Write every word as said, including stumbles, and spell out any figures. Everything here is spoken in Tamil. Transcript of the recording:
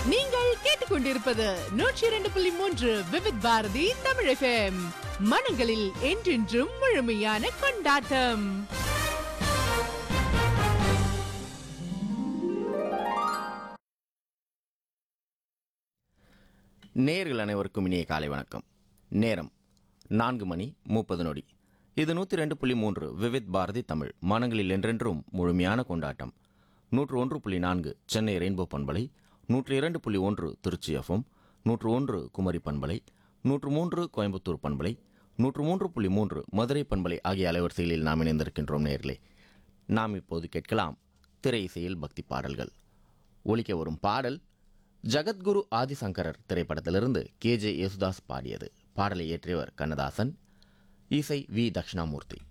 நீங்கள் கேட்டுக்கொண்டிருப்பது நூற்றி இரண்டு புள்ளி மூன்று விவித் பாரதி தமிழ் எஃப்எம். மனங்களில் என்றென்றும் முழுமையான கொண்டாட்டம். நேயர்கள் அனைவருக்கும் இனிய காலை வணக்கம். நேரம் நான்கு மணி முப்பது நொடி. இது நூற்றி ரெண்டு புள்ளி மூன்று விவித் பாரதி தமிழ், மனங்களில் என்றென்றும் முழுமையான கொண்டாட்டம். நூற்று ஒன்று புள்ளி நான்கு சென்னை ரெயின்போ பண்பலை, நூற்று இரண்டு புள்ளி ஒன்று திருச்சி எஃப்எம், நூற்று ஒன்று குமரி பண்பலை, நூற்று மூன்று கோயம்புத்தூர் பண்பலை, நூற்று மூன்று புள்ளி மூன்று மதுரை பண்பலை ஆகிய அலைவரிசைகளில் நாம் இணைந்திருக்கின்றோம். நேயர்களே, நாம் இப்போது கேட்கலாம் திரை இசையில் பக்தி பாடல்கள். ஒலிக்க வரும் பாடல் ஜகத்குரு ஆதிசங்கரர் திரைப்படத்திலிருந்து கே ஜே யேசுதாஸ் பாடியது. பாடலை இயற்றியவர் கண்ணதாசன், இசை வி தட்சிணாமூர்த்தி.